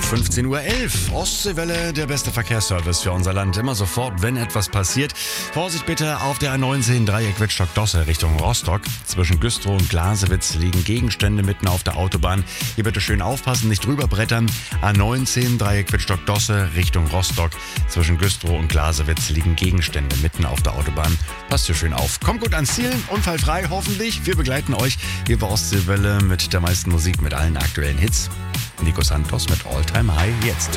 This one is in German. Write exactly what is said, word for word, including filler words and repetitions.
fünfzehn Uhr elf. Ostseewelle, der beste Verkehrsservice für unser Land. Immer sofort, wenn etwas passiert. Vorsicht bitte auf der A neunzehn Dreieck Wittstock-Dosse Richtung Rostock. Zwischen Güstrow und Glasewitz liegen Gegenstände mitten auf der Autobahn. Hier bitte schön aufpassen, nicht drüber brettern. A neunzehn Dreieck Wittstock-Dosse Richtung Rostock. Zwischen Güstrow und Glasewitz liegen Gegenstände mitten auf der Autobahn. Passt hier schön auf. Kommt gut ans Ziel, unfallfrei hoffentlich. Wir begleiten euch hier bei Ostseewelle mit der meisten Musik, mit allen aktuellen Hits. Nico Santos mit All Time High jetzt.